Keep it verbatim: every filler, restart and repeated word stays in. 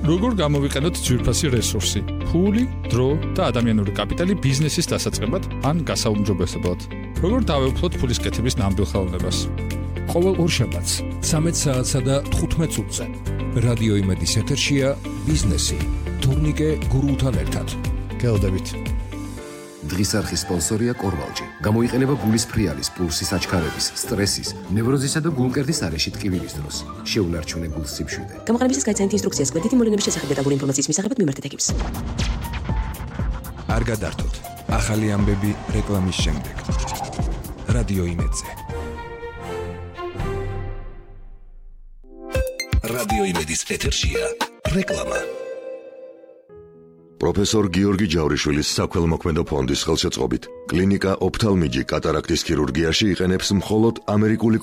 როგორ გამოვიყენოთ ძვირფასი რესურსი, ფული, დრო და ადამიანური კაპიტალი ბიზნესის დასაწყებად ან გასაუმჯობესებლად. როგორ დავეუფლოთ ფულის კეთების ნამდვილ ხელოვნებას. ყოველ ორშაბათს ცამეტ საათსა და თხუთმეტ წუთზე რადიო იმედის ეთერშია ბიზნესი თორნიკე გურულთან ერთად. გელოდებით. დღის არხის სპონსორია კორვალჯი. გამოიყენება გულის ფრიალის, პულსის აჩქარების, სტრესის, ნევროზისა და გულმკერდის არეში ტკივილის დროს. შეუნარჩუნე გულს სიმშვიდე. გამოყენებისას გაიცანეთ ინსტრუქციას კვეთითი მოვლენების შესახებ დეტალური ინფორმაციის მისაღებად მიმართეთ ეკიპს. არ გადართოთ. ახალი ამბები რეკლამის შემდეგ. რადიო იმედზე. რადიო იმედის ეთერშია რეკლამა. პროფესორ გიორგი ჯავრიშვილის საქველმოქმედო ფონდის ხელშეწყობით კლინიკა ოფთალმიჯი კატარაქტის ქირურგიაში იყენებს მხოლოდ ამერიკული